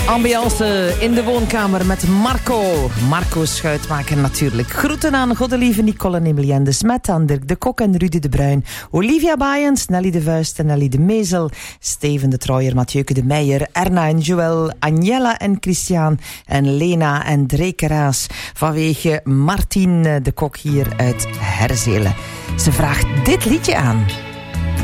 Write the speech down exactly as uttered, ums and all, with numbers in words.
Ambiance in de woonkamer met Marco. Marco Schuitmaker natuurlijk. Groeten aan Goddelieve Nicole en Emilienne de Smet, aan Dirk de Kok en Rudy de Bruin, Olivia Baaiens, Nelly de Vuist en Nelly de Mezel, Steven de Trooier, Mathieuke de Meijer, Erna en Joël, Agnella en Christian en Lena en Dreke Raas. Vanwege Martien de Kok hier uit Herzelen. Ze vraagt dit liedje aan.